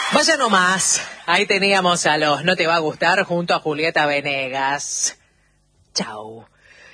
Vaya nomás, ahí teníamos a los No Te Va a Gustar junto a Julieta Venegas. Chau.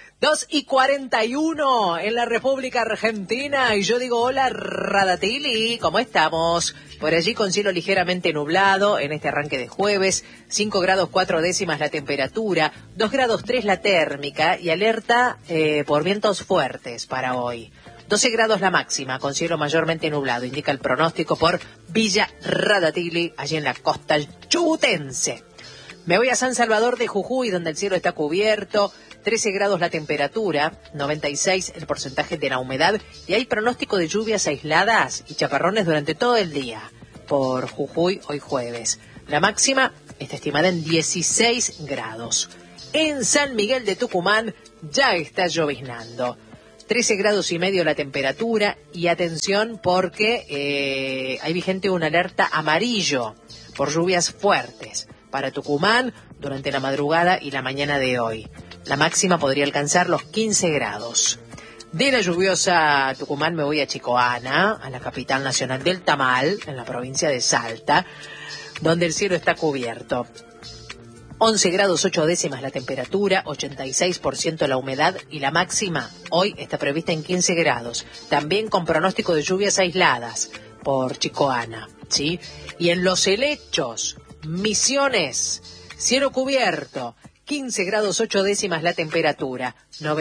2:41 en la República Argentina y yo digo hola Radatili, ¿cómo estamos? Por allí con cielo ligeramente nublado en este arranque de jueves, 5 grados 4 décimas la temperatura, 2 grados 3 la térmica y alerta por vientos fuertes para hoy. 12 grados la máxima, con cielo mayormente nublado, indica el pronóstico por Villa Radatili, allí en la costa chubutense. Me voy a San Salvador de Jujuy, donde el cielo está cubierto, 13 grados la temperatura, 96 el porcentaje de la humedad, y hay pronóstico de lluvias aisladas y chaparrones durante todo el día por Jujuy hoy jueves. La máxima está estimada en 16 grados. En San Miguel de Tucumán ya está lloviznando. 13 grados y medio la temperatura y atención porque hay vigente una alerta amarillo por lluvias fuertes para Tucumán durante la madrugada y la mañana de hoy. La máxima podría alcanzar los 15 grados. De la lluviosa Tucumán me voy a Chicoana, a la capital nacional del tamal, en la provincia de Salta, donde el cielo está cubierto. 11 grados 8 décimas la temperatura, 86% la humedad y la máxima hoy está prevista en 15 grados. También con pronóstico de lluvias aisladas por Chicoana, ¿sí? Y en Los Helechos, Misiones, cielo cubierto, 15 grados 8 décimas la temperatura,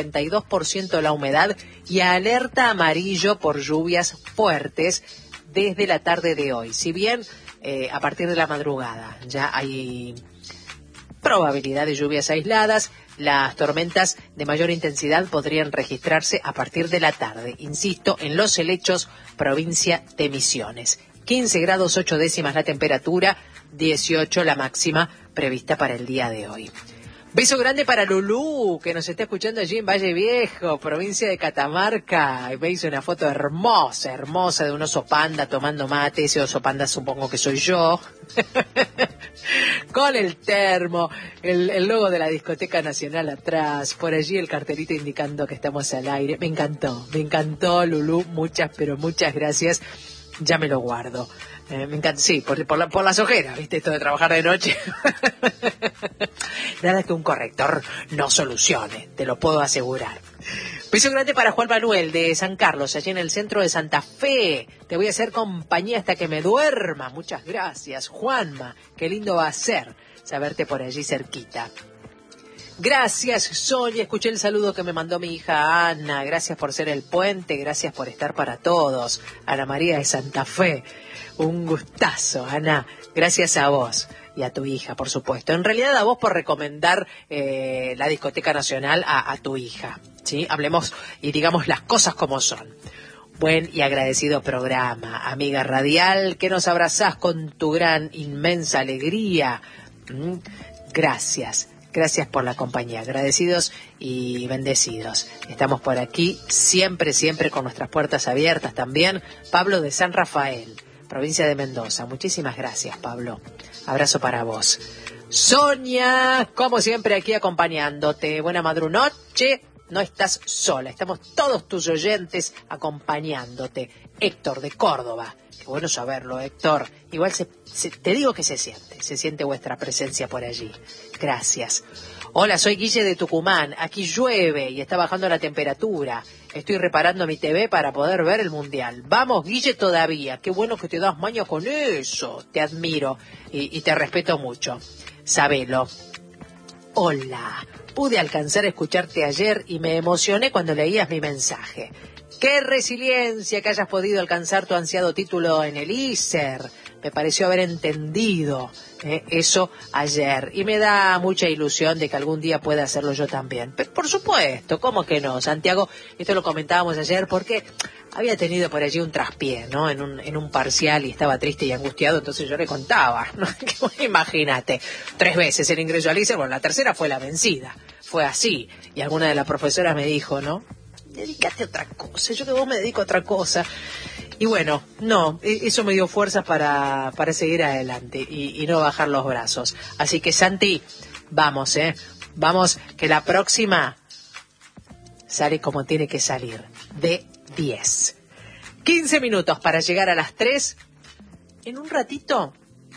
92% la humedad y alerta amarillo por lluvias fuertes desde la tarde de hoy. Si bien a partir de la madrugada ya hay probabilidad de lluvias aisladas, las tormentas de mayor intensidad podrían registrarse a partir de la tarde. Insisto, en Los Helechos, provincia de Misiones. 15 grados 8 décimas la temperatura, 18 la máxima prevista para el día de hoy. Beso grande para Lulú, que nos está escuchando allí en Valle Viejo, provincia de Catamarca. Me hizo una foto hermosa, hermosa de un oso panda tomando mate. Ese oso panda supongo que soy yo. Con el termo, el logo de la Discoteca Nacional atrás, por allí el cartelito indicando que estamos al aire. Me encantó Lulú, muchas, pero muchas gracias. Ya me lo guardo. Me encanta, sí, por las ojeras, ¿viste? Esto de trabajar de noche. Nada que un corrector no solucione, te lo puedo asegurar. Beso grande para Juan Manuel de San Carlos, allí en el centro de Santa Fe. Te voy a hacer compañía hasta que me duerma. Muchas gracias, Juanma. Qué lindo va a ser saberte por allí cerquita. Gracias, Sonia. Escuché el saludo que me mandó mi hija Ana. Gracias por ser el puente. Gracias por estar para todos. Ana María de Santa Fe. Un gustazo, Ana. Gracias a vos y a tu hija, por supuesto. En realidad a vos por recomendar la Discoteca Nacional a tu hija, ¿sí? Hablemos y digamos las cosas como son. Buen y agradecido programa, amiga radial, que nos abrazás con tu gran, inmensa alegría. Gracias. Gracias por la compañía, agradecidos y bendecidos. Estamos por aquí siempre, siempre con nuestras puertas abiertas también. Pablo de San Rafael, provincia de Mendoza. Muchísimas gracias, Pablo. Abrazo para vos. Sonia, como siempre aquí acompañándote. Buena madrunoche. No estás sola, estamos todos tus oyentes acompañándote. Héctor de Córdoba. Qué bueno saberlo, Héctor. Igual te digo que se siente vuestra presencia por allí. Gracias. Hola, soy Guille de Tucumán. Aquí llueve y está bajando la temperatura. Estoy reparando mi TV para poder ver el Mundial. Vamos, Guille, todavía. Qué bueno que te das maña con eso. Te admiro y te respeto mucho. Sabelo. Hola. Pude alcanzar a escucharte ayer y me emocioné cuando leías mi mensaje. ¡Qué resiliencia que hayas podido alcanzar tu ansiado título en el ISER! Me pareció haber entendido eso ayer y me da mucha ilusión de que algún día pueda hacerlo yo también. Pero por supuesto, ¿cómo que no? Santiago, esto lo comentábamos ayer porque había tenido por allí un traspié, ¿no? En un parcial y estaba triste y angustiado, entonces yo le contaba, ¿no? Imagínate, 3 veces el ingreso al ISER, bueno, la tercera fue la vencida. Fue así. Y alguna de las profesoras me dijo, ¿no? Dedícate a otra cosa, yo que vos me dedico a otra cosa. Y bueno, no, eso me dio fuerzas para seguir adelante y no bajar los brazos. Así que Santi, vamos, vamos, que la próxima sale como tiene que salir, de 10. 15 minutos para llegar a las 3. En un ratito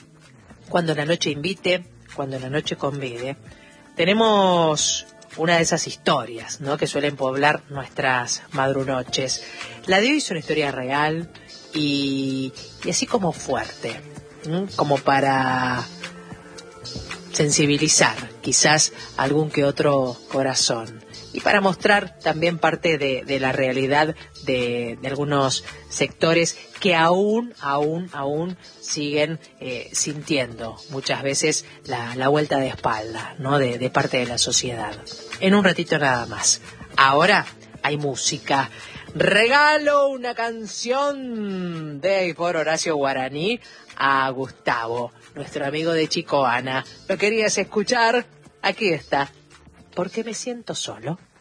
Cuando la noche invite, cuando la noche convide, tenemos una de esas historias, ¿no?, que suelen poblar nuestras madrunoches. La de hoy es una historia real y así como fuerte, ¿no?, como para sensibilizar quizás algún que otro corazón y para mostrar también parte de la realidad de algunos sectores que aún siguen sintiendo muchas veces la vuelta de espalda, ¿no?, de parte de la sociedad. En un ratito nada más. Ahora hay música. Regalo una canción de y por Horacio Guaraní a Gustavo, nuestro amigo de Chicoana. ¿Lo querías escuchar? Aquí está. ¿Por qué me siento solo?